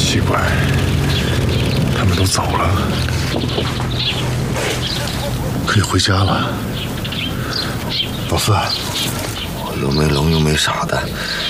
奇怪，他们都走了，可以回家了。老四， 我又没聋又没傻的，